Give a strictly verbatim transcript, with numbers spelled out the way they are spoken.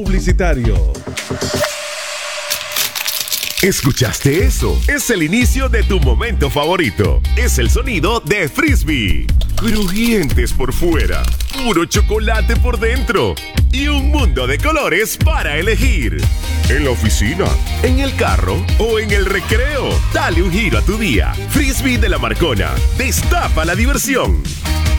Publicitario. ¿Escuchaste eso? Es el inicio de tu momento favorito. Es el sonido de Frisbee. Crujientes por fuera, puro chocolate por dentro y un mundo de colores para elegir. En la oficina, en el carro o en el recreo. Dale un giro a tu día. Frisbee de la Marcona. Destapa la diversión.